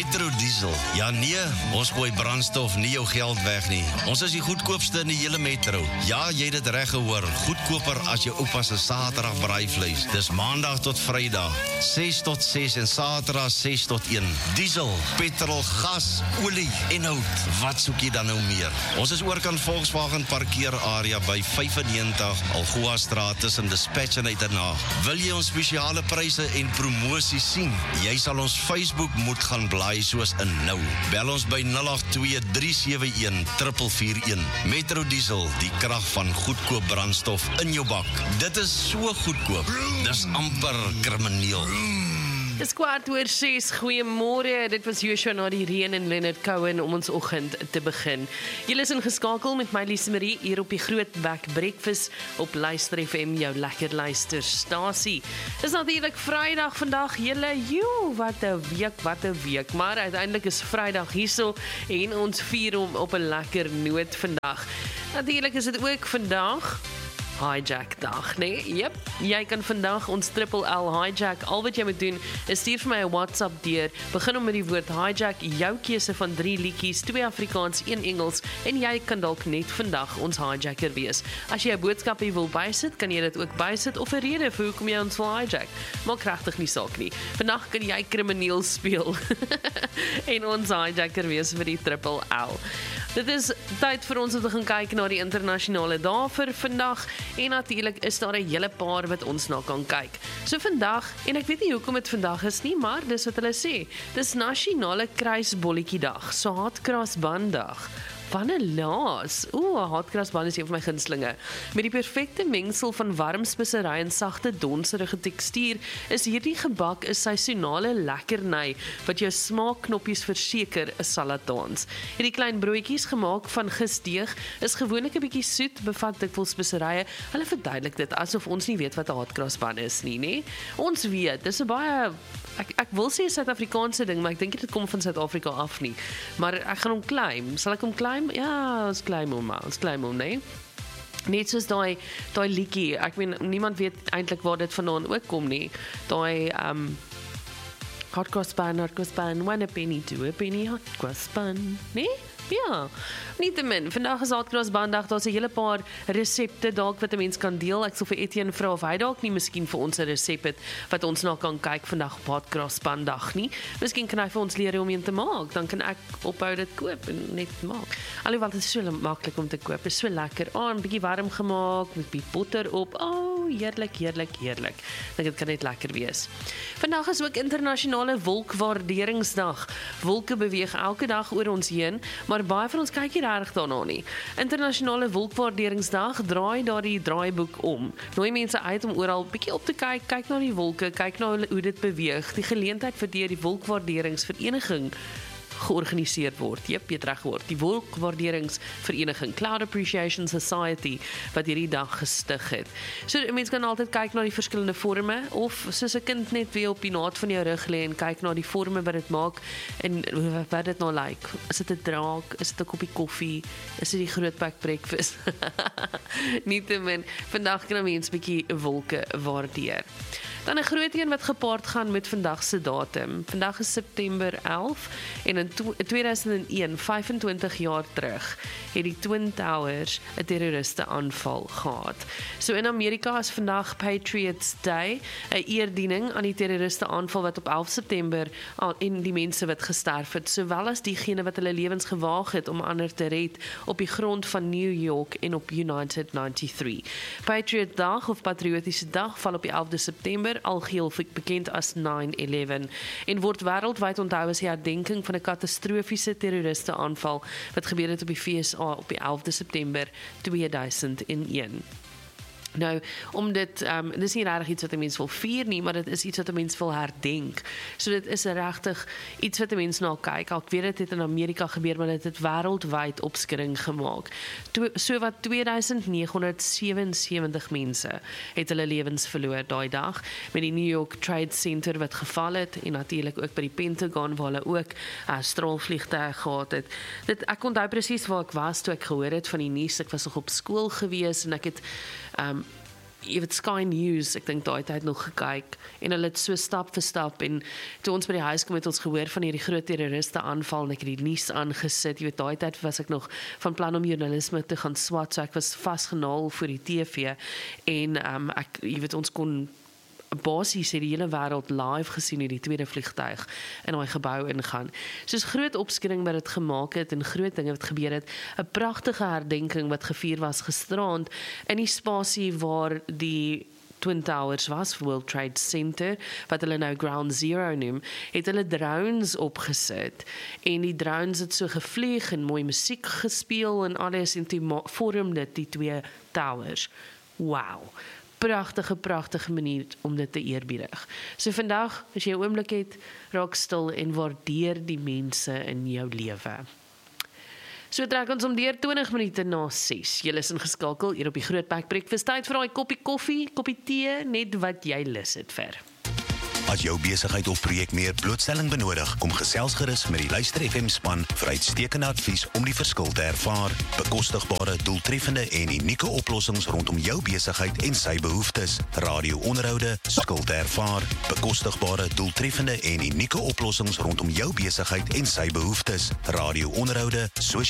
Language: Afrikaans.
Metro Diesel. Ja nee, ons gooi brandstof nie jou geld weg nie. Ons is die goedkoopste in die hele Metro. Ja, jy het dit reg gehoor. Goedkoper as jou oupa se Saterdag braaivleis. Dis Maandag tot Vrydag, 6 tot 6 en Saterdag 6 tot 1. Diesel, petrol, gas, olie en hout. Wat soek jy dan nou meer? Ons is oorkant Volkswagen parkeerarea by 95 Algoa Straat tussen Dispatch en Uiternaag. Wil jy ons spesiale pryse en promosies sien? Jy sal ons Facebook moet gaan blaai soos in nou. Bel ons by 082-371-441. Metro Diesel, die krag van goedkoop brandstof in jou bak. Dit is so goedkoop. Dis amper krimineel. Dis 6:15, goeiemôre, dit was Joshua na die reën en Leonard Cohen om ons oggend te begin. Julle is ingeskakel met my Lise Marie hier op die Groot Bek Breakfast op Luister FM, jou lekker luisterstasie. Dis natuurlik Vrydag vandag, julle, wat 'n week, maar uiteindelik is Vrydag hierso en ons vier hom op 'n lekker noot vandag. Natuurlik is dit ook vandag Hijack dag, nee? Jep, jy kan vandag ons L hijack. Al wat jy moet doen is stuur vir my 'n WhatsApp deur. Begin om met die woord hijack, jou keuse van 3 liedjies, 2 Afrikaans, 1 Engels en jy kan dalk net vandag ons hijacker wees. As jy 'n boodskap wil bysit, kan jy dit ook bysit of 'n rede vir hoekom jy ons wil hijack. Maak regtig nie saak nie. Vandag kan jy krimineel speel en ons hijacker wees vir die L. Dit is tyd vir ons om te gaan kyk na die internasionale dae vir vandag. En natuurlik is daar 'n hele paar wat ons na kan kyk. So vandag, en ek weet nie hoekom dit vandag is nie, maar dis wat hulle sê. Dis nasionale kruisbolletjie-dag, saadkrasbandag. Vannellaas. Haatkrasband is een van my gunstelinge. Met die perfekte mengsel van warm spesery en sagte donserige tekstuur is hierdie gebak 'n seisonale lekkerny wat jou smaakknoppies verseker 'n salataans. Hierdie klein broodjies gemaak van gisdeeg is gewoonlik 'n bietjie soet, bevat dikwels speserye. Hulle verduidelik dit asof ons nie weet wat 'n haatkrasband is nie, nê? Ons weet, dis 'n baie ek wil sê Suid-Afrikaanse ding, maar ek dink dit kom van Suid-Afrika af nie. Maar ek gaan hom claim. Sal ek hom claim? Ja, ons claim hom, nee. Net soos daai liedjie. Ek meen niemand weet eintlik waar dit vandaan ook kom nie. Daai hotcrossbun, 1 a penny, 2 a penny, hotcrossbun, nee? Ja, nietemin, vandag is Haatkrasbanddag, daar's 'n hele paar resepte dalk wat 'n mens kan deel. Ek sal vir Etienne vra of hy dalk nie miskien vir ons 'n resep het wat ons na kan kyk vandag op Haatkrasbanddag nie. Miskien kan hy vir ons leer hoe om een te maak, dan kan ek ophou dit koop en net maak. Alhoewel dit is so maklik om te koop, is so lekker. 'n bietjie warm gemaak met bietjie botter op. Heerlik. Dink dit kan net lekker wees. Vandag is ook internasionale wolkwaarderingsdag. Wolke beweeg elke dag oor ons heen, maar baie van ons kyk nie regtig daarna nie. Internasionale wolkwaarderingsdag draai daardie draaiboek om. Nooi mense uit om oral bietjie op te kyk na die wolke, kyk na hoe dit beweeg. Die geleentheid vir die wolkwaarderingsvereniging georganiseer word. Jy het reg gehoor. Die wolkwaarderingsvereniging, Cloud Appreciation Society, wat hierdie dag gestig het. So mense kan altyd kyk na die verskillende forme, of soos 'n kind net weer op die naad van jou rug lê en kyk na die forme wat dit maak en wat dit nou lyk. Is dit 'n draak? Is dit 'n koppie koffie? Is dit die Groot Bek Breakfast? Nietemin, vandag kan mense 'n bietjie wolke waardeer. Dan 'n groot een wat gepaard gaan met vandag se datum. Vandag is September 11 en in 2001, 25 jaar terug, het die Twin Towers 'n terroriste aanval gehad. So in Amerika is vandag Patriots Day, 'n eerdiening aan die terroriste aanval wat op 11 September en die mense wat gesterf het, sowel as diegene wat hulle lewens gewaag het om ander te red op die grond van New York en op United 93. Patriot Dag of Patriotiese Dag val op die 11de September, algeheel bekend as 9/11, en word wêreldwyd onthou as die herdenking van 'n katastrofiese terroriste aanval wat gebeur het op die VSA op die 11de September 2001. Nou, om dit is nie regtig iets wat 'n mens wil vier nie, maar dit is iets wat 'n mens wil herdenk. So dit is regtig iets wat 'n mens na kyk. Ek weet dit het in Amerika gebeur, maar dit het wêreldwyd opskudding gemaak. So wat 2977 mense het hulle lewens verloor daai dag, met die New York Trade Center wat geval het, en natuurlik ook by die Pentagon waar hulle ook straalvliegtuie gehad het. Ek onthou presies waar ek was toe ek gehoor het van die nuus. Ek was nog op skool gewees en ek het jy weet Sky News, ek dink daai tyd nog gekyk en hulle het so stap vir stap en toe ons by die huis kom het ons gehoor van hierdie groot terroriste aanval en ek het die nuus aangesit. Jy weet daai tyd was ek nog van plan om journalisme te gaan swat, so ek was vasgenaal voor die TV en jy weet ons kon basies het die hele wêreld live gesien hoe die tweede vliegtuig in daai gebou ingaan. Soos groot opskudding wat dit gemaak het en groot dinge wat gebeur het, 'n pragtige herdenking wat gevier was gisterand in die spasie waar die Twin Towers was, World Trade Center, wat hulle nou Ground Zero noem, het hulle drones opgesit en die drones het so gevlieg en mooi musiek gespeel en alles en toe vorm dit die twee towers. Wow. Pragtige manier om dit te eerbiedig. So vandag, as jy 'n oomblik het, raak stil en waardeer die mense in jou lewe. So trek ons om deur 20 minute na 6. Jy is ingeskakel hier op die Grootbek Breakfast. Tyd vir daai koppie koffie, koppie tee, net wat jy lus het vir. As jou besigheid of projek meer blootstelling benodig, kom gesels gerus met die Luister FM span vir uitstekende advies om die verskil te ervaar. Bekostigbare, doeltreffende en unieke oplossings rondom jou besigheid en sy behoeftes. Radio-onderhoude, skuld te ervaar. Bekostigbare, doeltreffende en unieke oplossings rondom jou besigheid en sy behoeftes. Radio-onderhoude, soos